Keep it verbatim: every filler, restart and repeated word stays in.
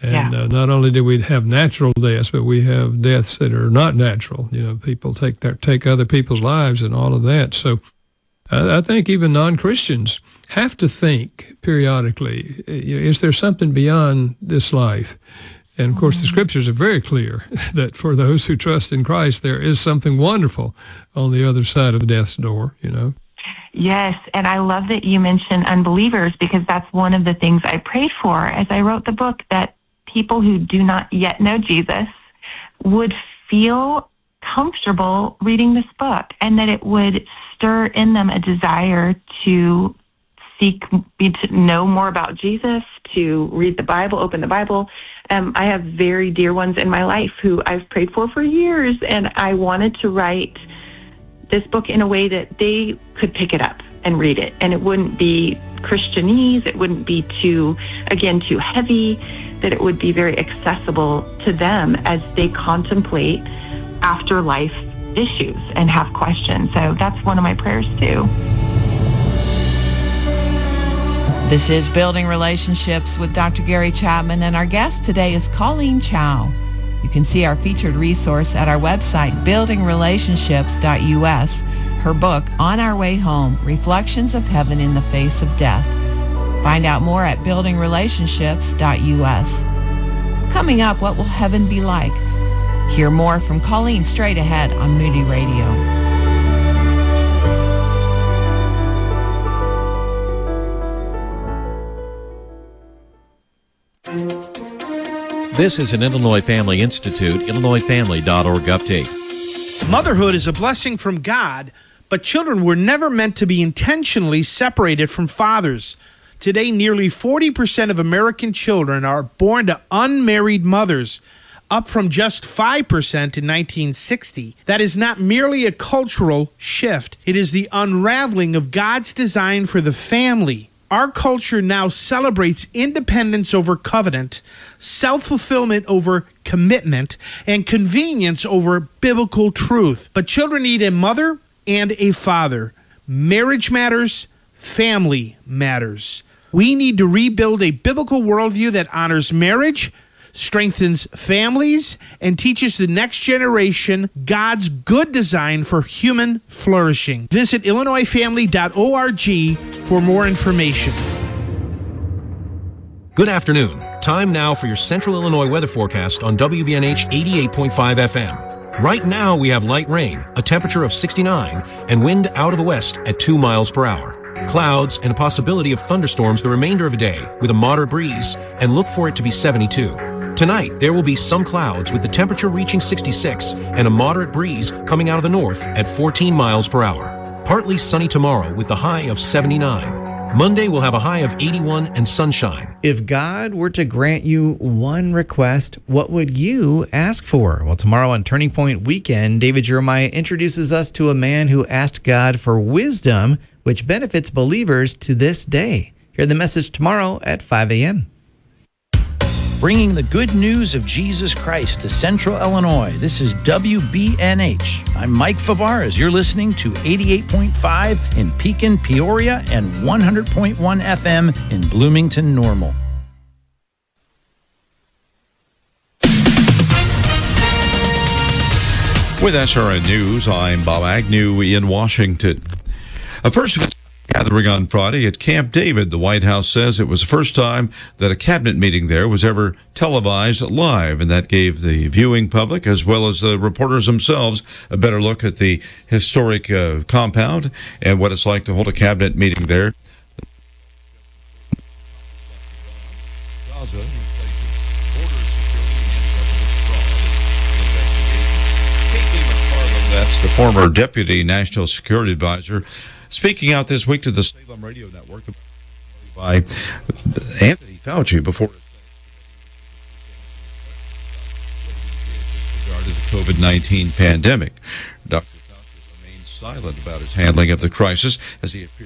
And yeah. uh, not only do we have natural deaths, but we have deaths that are not natural. You know, people take their, take other people's lives and all of that. So uh, I think even non-Christians have to think periodically, is there something beyond this life? And, of course, mm-hmm. the scriptures are very clear that for those who trust in Christ, there is something wonderful on the other side of death's door, you know. Yes, and I love that you mentioned unbelievers, because that's one of the things I prayed for as I wrote the book, that people who do not yet know Jesus would feel comfortable reading this book, and that it would stir in them a desire to seek, to know more about Jesus, to read the Bible, open the Bible. Um, I have very dear ones in my life who I've prayed for for years, and I wanted to write this book in a way that they could pick it up and read it, and it wouldn't be Christianese, it wouldn't be too, again, too heavy, that it would be very accessible to them as they contemplate afterlife issues and have questions. So that's one of my prayers too. This is Building Relationships with Doctor Gary Chapman, and our guest today is Colleen Chow. You can see our featured resource at our website, building relationships dot u s. Her book, On Our Way Home, Reflections of Heaven in the Face of Death. Find out more at building relationships dot u s. Coming up, what will heaven be like? Hear more from Colleen straight ahead on Moody Radio. This is an Illinois Family Institute, illinois family dot org update. Motherhood is a blessing from God, but children were never meant to be intentionally separated from fathers. Today, nearly forty percent of American children are born to unmarried mothers, up from just five percent in nineteen sixty. That is not merely a cultural shift. It is the unraveling of God's design for the family. Our culture now celebrates independence over covenant, self-fulfillment over commitment, and convenience over biblical truth. But children need a mother and a father. Marriage matters. Family matters. We need to rebuild a biblical worldview that honors marriage, strengthens families, and teaches the next generation God's good design for human flourishing. Visit illinois family dot org for more information. Good afternoon. Time now for your Central Illinois weather forecast on W B N H eighty-eight point five F M. Right now we have light rain, a temperature of sixty-nine, and wind out of the west at two miles per hour. Clouds and a possibility of thunderstorms the remainder of the day with a moderate breeze, and look for it to be seventy-two. Tonight, there will be some clouds with the temperature reaching sixty-six and a moderate breeze coming out of the north at fourteen miles per hour. Partly sunny tomorrow with a high of seventy-nine. Monday will have a high of eighty-one and sunshine. If God were to grant you one request, what would you ask for? Well, tomorrow on Turning Point Weekend, David Jeremiah introduces us to a man who asked God for wisdom, which benefits believers to this day. Hear the message tomorrow at five a.m. Bringing the good news of Jesus Christ to Central Illinois. This is W B N H. I'm Mike Fabar as you're listening to eighty-eight point five in Pekin, Peoria, and one hundred point one F M in Bloomington, Normal. With S R N News, I'm Bob Agnew in Washington. A first of its gathering on Friday at Camp David. The White House says it was the first time that a cabinet meeting there was ever televised live, and that gave the viewing public, as well as the reporters themselves, a better look at the historic uh, compound and what it's like to hold a cabinet meeting there. That's the former Deputy National Security Advisor, speaking out this week to the Salem Radio Network by Anthony Fauci before regarding the COVID nineteen pandemic. Doctor Fauci remains silent about his handling of the crisis as he appears